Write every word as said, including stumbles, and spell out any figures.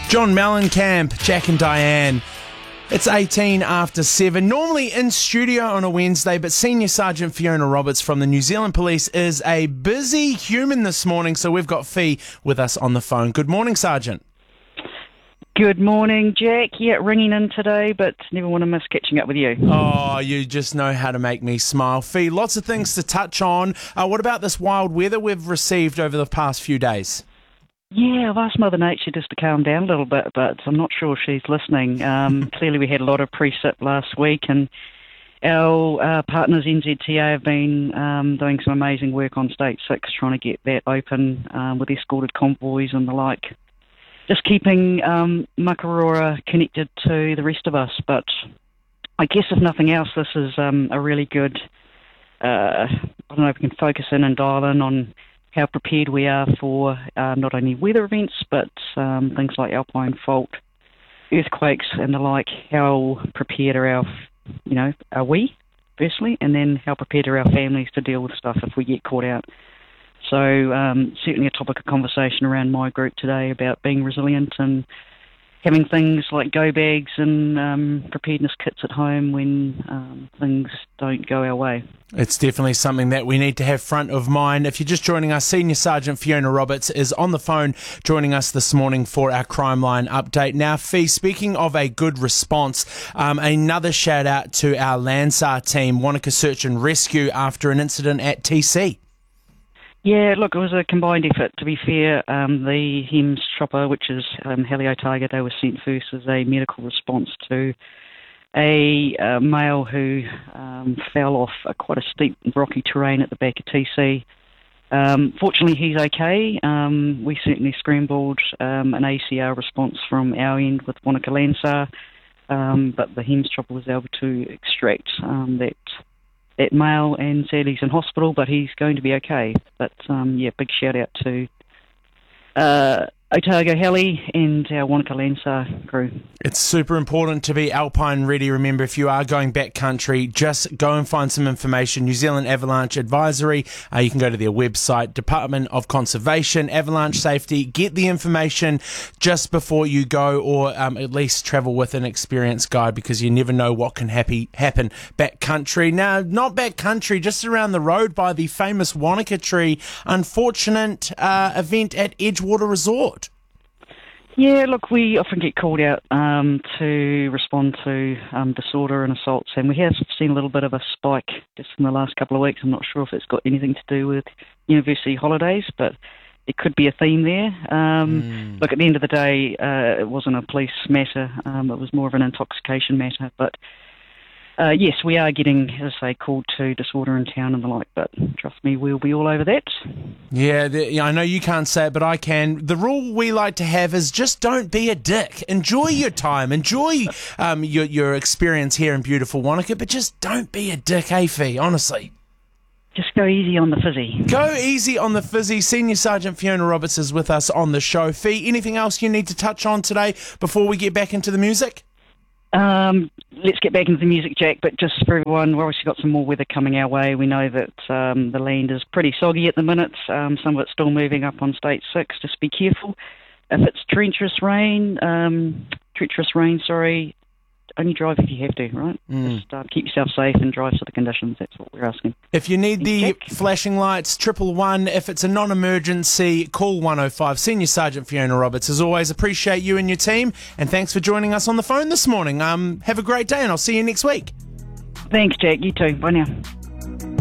John Mellencamp, Jack and Diane. It's eighteen after seven, normally in studio on a Wednesday, but Senior Sergeant Fiona Roberts from the New Zealand Police is a busy human this morning, so we've got Fee with us on the phone. Good morning, Sergeant. Good morning, Jack. Yeah, ringing in today, but never want to miss catching up with you. Oh, you just know how to make me smile. Fee, lots of things to touch on. Uh, what about this wild weather we've received over the past few days? Yeah, I've asked Mother Nature just to calm down a little bit, but I'm not sure she's listening. Um, clearly we had a lot of pre-sip last week, and our uh, partners N Z T A have been um, doing some amazing work on State six, trying to get that open um, with escorted convoys and the like. Just keeping um, Makaroa connected to the rest of us, but I guess if nothing else, this is um, a really good, uh, I don't know if we can focus in and dial in on how prepared we are for uh, not only weather events, but um, things like alpine fault, earthquakes and the like. How prepared are our, you know, are we, firstly, and then how prepared are our families to deal with stuff if we get caught out. So um, certainly a topic of conversation around my group today about being resilient and having things like go bags and um, preparedness kits at home when um, things don't go our way. It's definitely something that we need to have front of mind. If you're just joining us, Senior Sergeant Fiona Roberts is on the phone joining us this morning for our Crime Line update. Now, Fee, speaking of a good response, um, another shout out to our Landsar team, Wanaka Search and Rescue, after an incident at T C. Yeah, look, it was a combined effort. To be fair, um, the H E M S chopper, which is um, Heli Otago, they were sent first as a medical response to a uh, male who um, fell off a, quite a steep rocky terrain at the back of T C. Um, fortunately, he's okay. Um, we certainly scrambled um, an A C R response from our end with Wanaka Landsar, um, but the H E M S chopper was able to extract um, that that male, and sadly he's in hospital, but he's going to be okay. But um, yeah, big shout out to uh, Otago Heli and our Wanaka Landsar crew. It's super important to be alpine ready. Remember, if you are going backcountry, just go and find some information. New Zealand Avalanche Advisory, uh, you can go to their website, Department of Conservation, Avalanche Safety, get the information just before you go, or um, at least travel with an experienced guide, because you never know what can happy, happen backcountry. Now, not backcountry, just around the road by the famous Wanaka Tree, unfortunate uh, event at Edgewater Resort. Yeah, look, we often get called out um, to respond to um, disorder and assaults, and we have seen a little bit of a spike just in the last couple of weeks. I'm not sure if it's got anything to do with university holidays, but it could be a theme there. Um, mm. Look, at the end of the day, uh, it wasn't a police matter. Um, it was more of an intoxication matter, but Uh, yes, we are getting, as I say, called to disorder in town and the like, but trust me, we'll be all over that. Yeah, the, yeah, I know you can't say it, but I can. The rule we like to have is just don't be a dick. Enjoy your time. Enjoy um, your, your experience here in beautiful Wanaka, but just don't be a dick, eh, Fee, honestly. Just go easy on the fizzy. Go easy on the fizzy. Senior Sergeant Fiona Roberts is with us on the show. Fee, anything else you need to touch on today before we get back into the music? Um, let's get back into the music, Jack, but just for everyone, we've obviously got some more weather coming our way. We know that um, the land is pretty soggy at the minute. Um, some of it's still moving up on State six. Just be careful. If it's treacherous rain, um, treacherous rain, sorry, only drive if you have to, right? Mm. Just uh, keep yourself safe and drive to the conditions. That's what we're asking. If you need the Jack? flashing lights, triple one. If it's a non-emergency, call one oh five. Senior Sergeant Fiona Roberts, as always, appreciate you and your team, and thanks for joining us on the phone this morning. Um, have a great day, and I'll see you next week. Thanks, Jack. You too. Bye now.